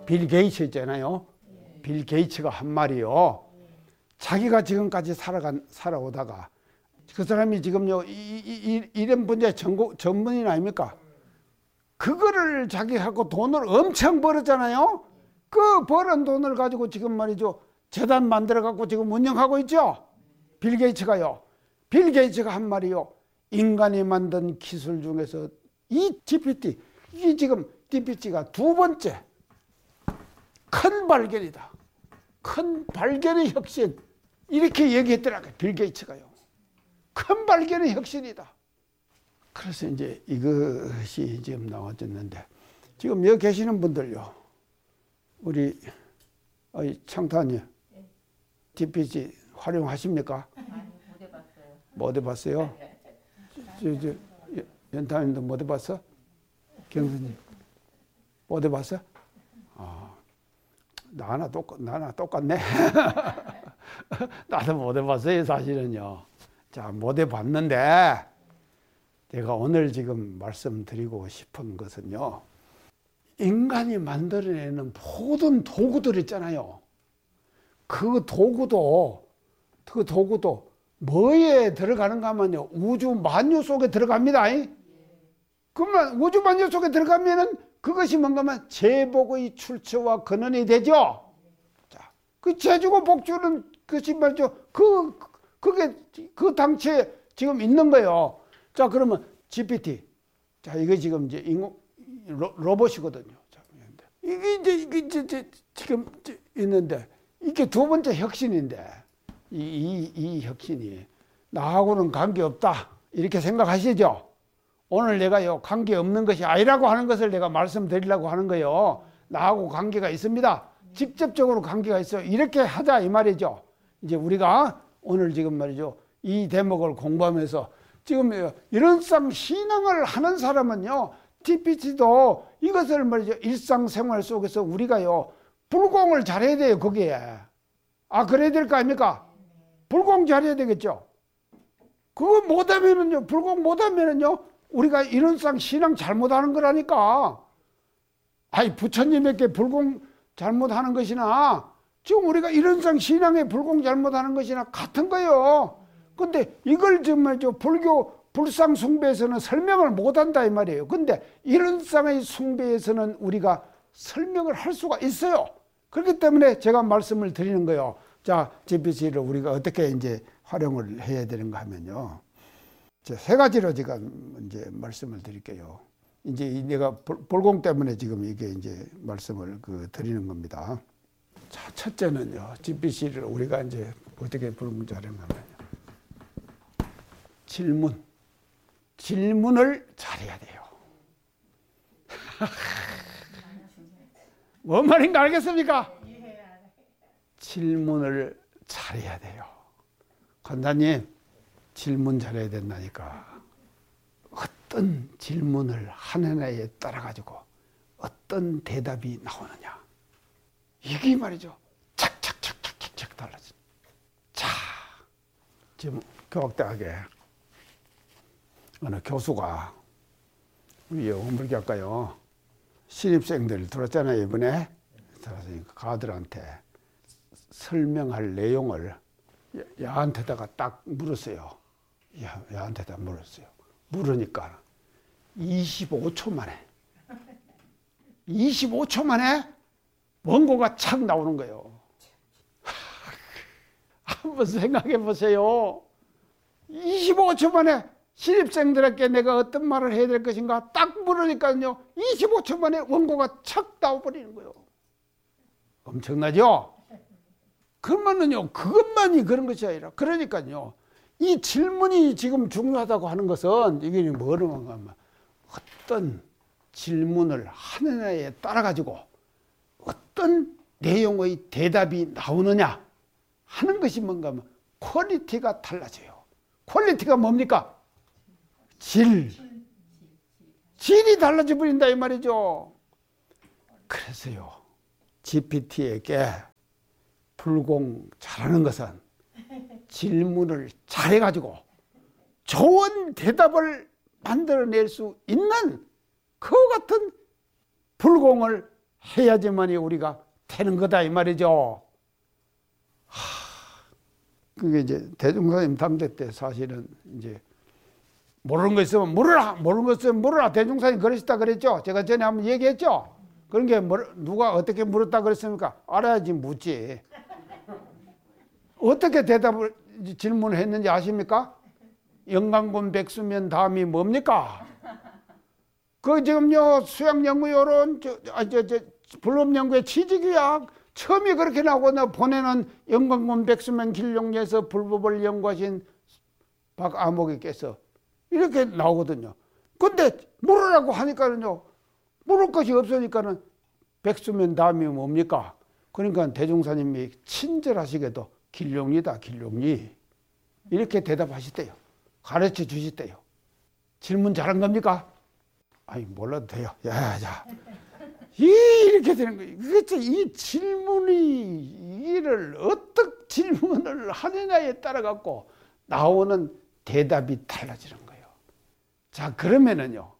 빌 게이츠 있잖아요. 빌 게이츠가 한 말이요. 자기가 지금까지 살아오다가 그 사람이 지금요 이런 분야의 전문인 아닙니까? 그거를 자기하고 돈을 엄청 벌었잖아요. 그 벌은 돈을 가지고 지금 말이죠. 재단 만들어 갖고 지금 운영하고 있죠. 빌 게이츠가요. 빌 게이츠가 한 말이요. 인간이 만든 기술 중에서 이 GPT, 이 지금 GPT가 두 번째 큰 발견이다. 큰 발견의 혁신. 이렇게 얘기했더라고요. 빌 게이츠가요. 큰 발견의 혁신이다. 그래서 이제 이것이 지금 나와졌는데, 지금 여기 계시는 분들요. 우리 창타님, GPT 활용하십니까? 아니, 못 해봤어요. 못 해봤어요? 연타님도 못 해봤어? 경수님 못 해봤어? 나나 똑같네. 나도 못 해봤어요, 사실은요. 자, 못 해봤는데, 제가 오늘 지금 말씀드리고 싶은 것은요, 인간이 만들어내는 모든 도구들 있잖아요. 그 도구도 뭐에 들어가는가 하면요, 우주 만유 속에 들어갑니다. 그러면 우주 만유 속에 들어가면은 그것이 뭔가 하면 제복의 출처와 근원이 되죠. 자, 그 제주고 복주는 그것이 말이죠. 그게 그 당체에 지금 있는 거예요. 자, 그러면 GPT. 자, 이거 지금 이제 로봇이거든요. 자, 이게 이제 지금 있는데, 이게 두 번째 혁신인데, 이 혁신이 나하고는 관계없다. 이렇게 생각하시죠? 오늘 내가요, 관계없는 것이 아니라고 하는 것을 내가 말씀드리려고 하는 거예요. 나하고 관계가 있습니다. 직접적으로 관계가 있어요. 이렇게 하자 이 말이죠. 이제 우리가 오늘 지금 말이죠, 이 대목을 공부하면서 지금 이런상 신앙을 하는 사람은요, GPT도 이것을 말이죠, 일상생활 속에서 우리가요, 불공을 잘해야 돼요, 거기에. 그래야 될 거 아닙니까? 불공 잘해야 되겠죠. 그거 못하면은요, 불공 못하면은요, 우리가 이런상 신앙 잘못하는 거라니까. 부처님에게 불공 잘못하는 것이나 지금 우리가 이런상 신앙에 불공 잘못하는 것이나 같은 거예요. 근데 이걸 정말 불교 불상 숭배에서는 설명을 못한다 이 말이에요. 근데 이런상의 숭배에서는 우리가 설명을 할 수가 있어요. 그렇기 때문에 제가 말씀을 드리는 거예요. 자, GPT를 우리가 어떻게 이제 활용을 해야 되는가 하면요. 세 가지로 제가 이제 말씀을 드릴게요. 이제 내가 불공 때문에 지금 이게 이제 말씀을 드리는 겁니다. 자, 첫째는요, GPT를 우리가 이제 어떻게 불공자령하면요, 질문을 잘해야 돼요. 뭔 말인가 알겠습니까? 질문을 잘해야 돼요. 권사님, 질문 잘해야 된다니까. 어떤 질문을 하느냐에 따라 가지고 어떤 대답이 나오느냐. 이게 말이죠. 착착착착착 달라져. 자, 지금 교학대학에 어느 교수가 우리 영어물교학과요, 신입생들 들었잖아요, 이번에. 들었으니까 가들한테 설명할 내용을 야한테다가 딱 물었어요. 야한테다 물었어요. 물으니까 25초 만에 원고가 착 나오는 거예요. 한번 생각해 보세요. 25초 만에 신입생들에게 내가 어떤 말을 해야 될 것인가 딱 물으니까요, 25초 만에 원고가 착 나와버리는 거예요. 엄청나죠? 그러면은요, 그것만이 그런 것이 아니라, 그러니까요, 이 질문이 지금 중요하다고 하는 것은 이게 뭐라고 하면 어떤 질문을 하느냐에 따라 가지고 어떤 내용의 대답이 나오느냐 하는 것이 뭔가 하면 퀄리티가 달라져요. 퀄리티가 뭡니까? 질이 달라져 버린다 이 말이죠. 그래서요, GPT에게 불공 잘하는 것은 질문을 잘해가지고 좋은 대답을 만들어낼 수 있는 그 같은 불공을 해야지만이 우리가 되는 거다 이 말이죠. 그게 이제 대종사님 당대 때 사실은 이제 모르는 거 있으면 물으라, 모르는 거 있으면 물으라. 대종사님 그러시다 그랬죠. 제가 전에 한번 얘기했죠. 그런 게 누가 어떻게 물었다 그랬습니까? 알아야지 묻지. 어떻게 대답을 질문을 했는지 아십니까? 영광군 백수면 다음이 뭡니까? 그 지금요 수양연구요론 불법연구의 취직의학 처음에 그렇게 나오고 보내는 영광군 백수면 길룡리에서 불법을 연구하신 박아목이께서 이렇게 나오거든요. 근데 물으라고 하니까는요 물을 것이 없으니까는 백수면 다음이 뭡니까? 그러니까 대종사님이 친절하시게도 길룡리다 길룡리 이렇게 대답하시대요. 가르쳐 주시대요. 질문 잘한 겁니까? 아니 몰라도 돼요. 야. 이렇게 되는 거예요. 그렇죠. 이 질문이 이를 어떻게 질문을 하느냐에 따라 갖고 나오는 대답이 달라지는 거예요. 자 그러면은요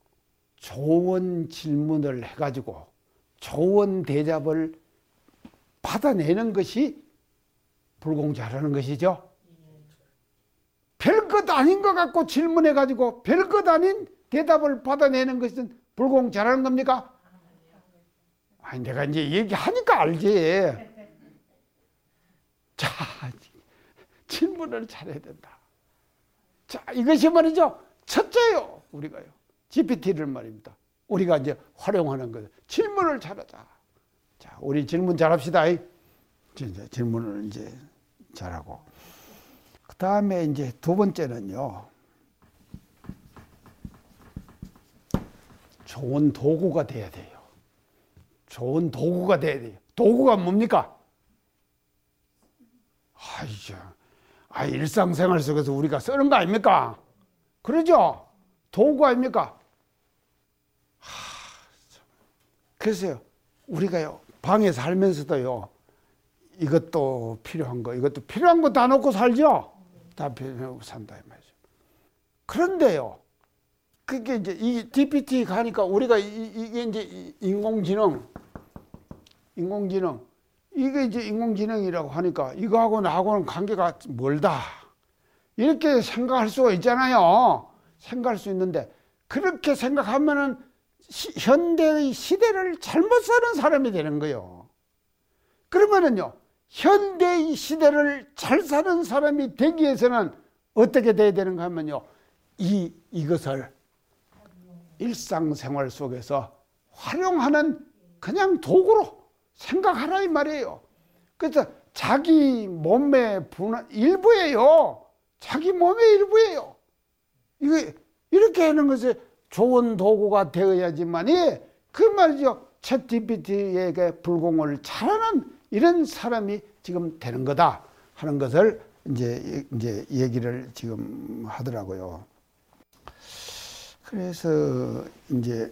좋은 질문을 해가지고 좋은 대답을 받아내는 것이 불공자라는 것이죠. 별것 아닌 것 같고 질문해가지고 별것 아닌 대답을 받아내는 것은 불공자라는 겁니까? 아니 내가 이제 얘기하니까 알지. 자 질문을 잘해야 된다. 자 이것이 말이죠. 첫째요 우리가요. GPT를 말입니다. 우리가 이제 활용하는 것 질문을 잘하자. 자 우리 질문 잘합시다. 진짜 질문을 이제 잘하고. 그 다음에 이제 두 번째는요. 좋은 도구가 돼야 돼요. 좋은 도구가 돼야 돼요. 도구가 뭡니까? 일상생활 속에서 우리가 쓰는 거 아닙니까? 그러죠? 도구 아닙니까? 그래서요, 우리가요, 방에 살면서도요, 이것도 필요한 거, 이것도 필요한 거 다 놓고 살죠? 다 필요하고 산다, 이 말이죠. 그런데요, 그게 이제 이 GPT 가니까 우리가 이게 이제 인공지능, 이게 이제 인공지능이라고 하니까 이거하고 나하고는 관계가 멀다. 이렇게 생각할 수가 있잖아요. 생각할 수 있는데, 그렇게 생각하면은 현대의 시대를 잘못 사는 사람이 되는 거예요. 그러면은요, 현대의 시대를 잘 사는 사람이 되기 위해서는 어떻게 돼야 되는가 하면요, 이것을 일상생활 속에서 활용하는 그냥 도구로 생각하라 이 말이에요. 그래서 자기 몸의 일부예요. 자기 몸의 일부예요. 이렇게 하는 것이 좋은 도구가 되어야지만이 그 말이죠. 챗GPT에게 불공을 잘하는 이런 사람이 지금 되는 거다 하는 것을 이제 얘기를 지금 하더라고요. 그래서 이제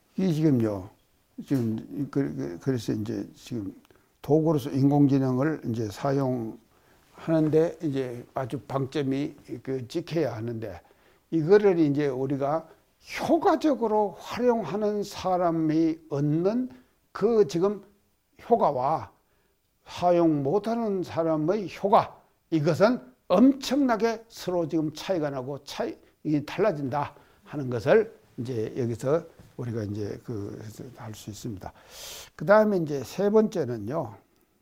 그래서 이제 지금 도구로서 인공지능을 이제 사용하는데 이제 아주 방점이 찍혀야 하는데, 이거를 이제 우리가 효과적으로 활용하는 사람이 얻는 그 지금 효과와 사용 못하는 사람의 효과, 이것은 엄청나게 서로 지금 차이가 나고 이게 달라진다 하는 것을 이제 여기서 우리가 이제 할 수 있습니다. 그 다음에 이제 세 번째는요.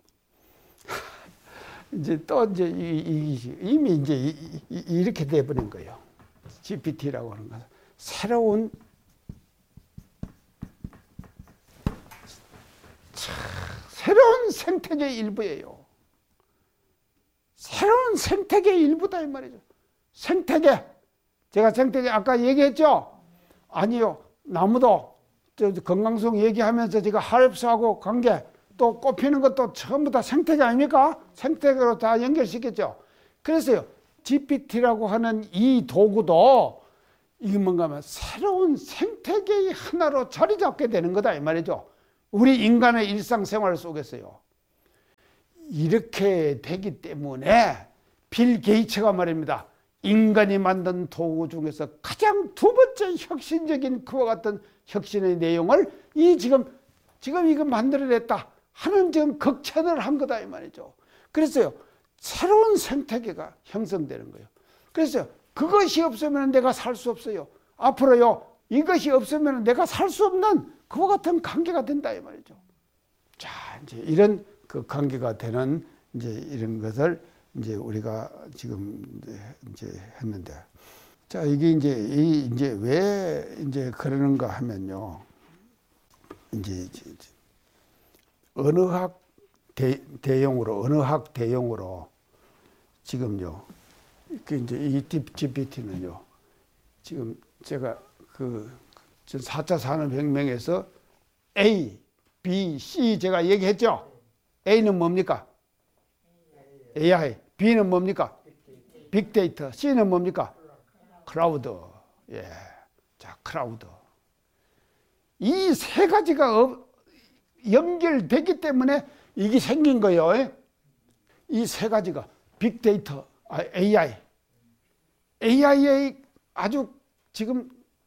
이제 또 이제 이미 이제 이렇게 돼버린 거예요. GPT라고 하는 것은 새로운 생태계의 일부예요. 새로운 생태계의 일부다 이 말이죠. 생태계. 제가 생태계 아까 얘기했죠? 아니요. 나무도 건강성 얘기하면서 제가 하엽수하고 관계 또 꽃피는 것도 전부 다 생태계 아닙니까? 생태계로 다 연결시켰죠. 그래서요. GPT라고 하는 이 도구도 이게 뭔가 하면 새로운 생태계의 하나로 자리 잡게 되는 거다 이 말이죠. 우리 인간의 일상생활 속에서요. 이렇게 되기 때문에 빌 게이츠가 말입니다. 인간이 만든 도구 중에서 가장 두 번째 혁신적인 그와 같은 혁신의 내용을 이 지금 지금 이거 만들어냈다 하는 지금 극찬을 한 거다 이 말이죠. 그래서요 새로운 생태계가 형성되는 거예요. 그래서 그것이 없으면 내가 살 수 없어요. 앞으로요 이것이 없으면 내가 살 수 없는 그와 같은 관계가 된다 이 말이죠. 자 이제 이런 그 관계가 되는 이제 이런 것을 이제 우리가 지금 이제 했는데, 자 이게 이제 왜 이제 그러는가 하면요, 이제 언어학 대용으로 지금요, 그 이제 이 GPT는요, 지금 제가 그 4차 산업혁명에서 A, B, C 제가 얘기했죠. A는 뭡니까? AI. B는 뭡니까? 빅데이터. C는 뭡니까? 클라우드. 예. 자, 클라우드. 이 세 가지가 연결되기 때문에 이게 생긴 거예요. 이 세 가지가 빅데이터, AI. AI의 아주 지금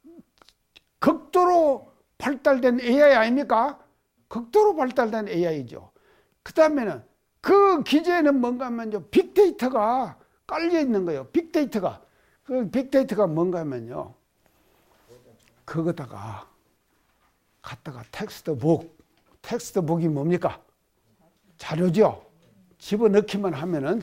극도로 발달된 AI 아닙니까? 극도로 발달된 AI죠. 그 다음에는 그 기재에는 뭔가 하면요, 빅데이터가 깔려 있는 거예요. 빅데이터가. 그 빅데이터가 뭔가 하면요, 그거다가 갖다가 텍스트북이 뭡니까? 자료죠. 집어넣기만 하면은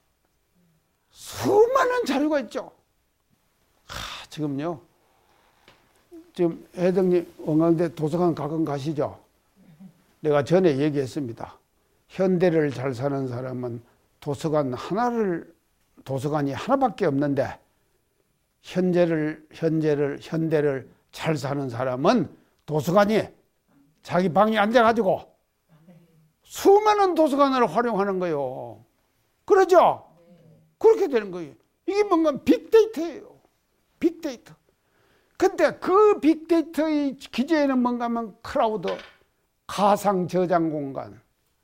수많은 자료가 있죠. 지금요, 지금 회장님 원광대 도서관 가끔 가시죠? 내가 전에 얘기했습니다. 현대를 잘 사는 사람은 도서관이 하나밖에 없는데, 현대를 잘 사는 사람은 도서관이 자기 방에 앉아가지고 수많은 도서관을 활용하는 거예요. 그러죠? 그렇게 되는 거예요. 이게 뭔가 빅데이터예요. 빅데이터. 근데 그 빅데이터의 기재에는 뭔가 하면 클라우드, 가상 저장 공간,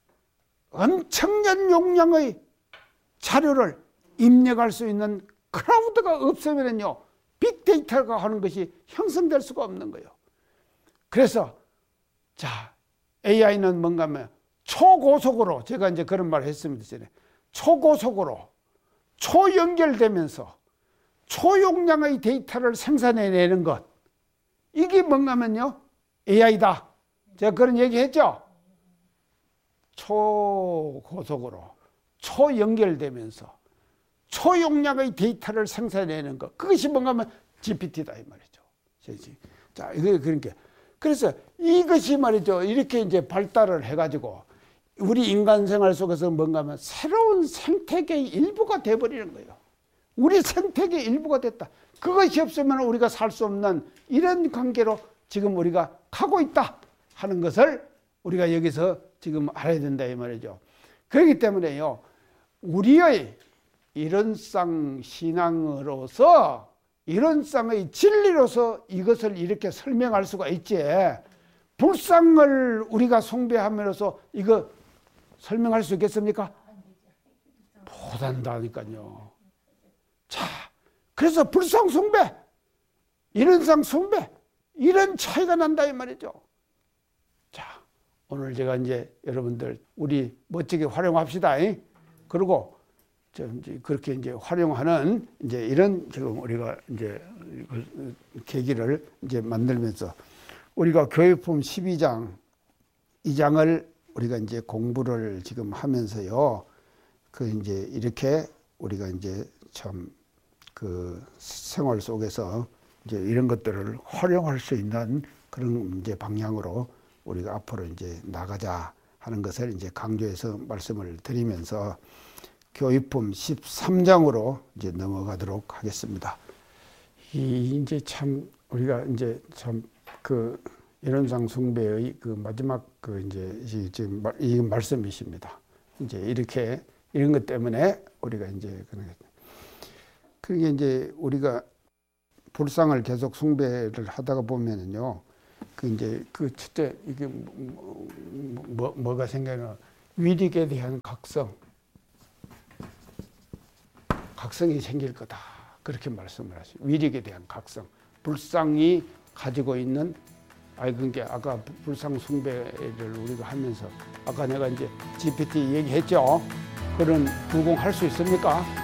엄청난 용량의 자료를 입력할 수 있는 클라우드가 없으면요, 빅데이터가 하는 것이 형성될 수가 없는 거예요. 그래서 자, AI는 뭔가 하면 초고속으로, 제가 이제 그런 말을 했습니다. 전에. 초고속으로 초연결되면서 초용량의 데이터를 생산해내는 것, 이게 뭔가 하면요 AI다. 제가 그런 얘기 했죠. 초고속으로 초연결되면서 초용량의 데이터를 생산해내는 것, 그것이 뭔가 하면 GPT다 이 말이죠. 자, 이거 그러니까 그래서 이것이 말이죠, 이렇게 이제 발달을 해가지고 우리 인간 생활 속에서 뭔가 하면 새로운 생태계의 일부가 돼버리는 거예요. 우리 생태계의 일부가 됐다. 그것이 없으면 우리가 살 수 없는 이런 관계로 지금 우리가 가고 있다 하는 것을 우리가 여기서 지금 알아야 된다 이 말이죠. 그렇기 때문에요, 우리의 이론상 신앙으로서, 이론상의 진리로서 이것을 이렇게 설명할 수가 있지, 불상을 우리가 숭배함으로써 이거 설명할 수 있겠습니까? 못한다니까요. 자, 그래서 불상 숭배, 이론상 숭배, 이런 차이가 난다 이 말이죠. 자, 오늘 제가 이제 여러분들 우리 멋지게 활용합시다. 그리고 이제 그렇게 이제 활용하는 이제 이런 지금 우리가 이제 계기를 이제 만들면서 우리가 교육품 12장 2장을 우리가 이제 공부를 지금 하면서요, 그 이제 이렇게 우리가 이제 참 그 생활 속에서 이제 이런 것들을 활용할 수 있는 그런 이제 방향으로 우리가 앞으로 이제 나가자 하는 것을 이제 강조해서 말씀을 드리면서 교육품 13장으로 이제 넘어가도록 하겠습니다. 이제 참 우리가 이제 참 그 이론상 숭배의 그 마지막 그 이제 지금 이 말씀이십니다. 이제 이렇게 이런 것 때문에 우리가 이제 그게 이제 우리가 불상을 계속 숭배를 하다가 보면은요, 그 이제 그 첫째 이게 뭐가 생겨나, 위력에 대한 각성이 생길 거다, 그렇게 말씀을 하시죠. 위력에 대한 각성, 불상이 가지고 있는 아니 그러니까 아까 불상 숭배를 우리가 하면서 아까 내가 이제 GPT 얘기했죠. 그런 부공할 수 있습니까?